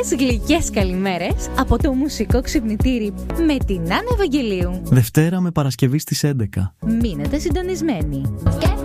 γλυκές καλημέρες από το μουσικό ξυπνητήρι με την Άννα Ευαγγελίου. Δευτέρα με Παρασκευή στις 11. Μείνετε συντονισμένοι.